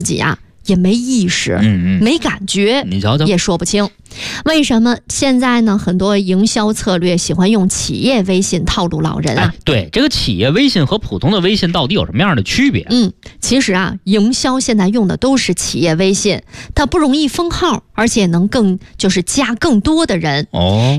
己啊也没意识，没感觉， 你瞧瞧， 也说不清。为什么现在呢？很多营销策略喜欢用企业微信套路老人啊？ 对，这个企业微信和普通的微信到底有什么样的区别？ 其实啊，营销现在用的都是企业微信，它不容易封号，而且能就是加更多的人。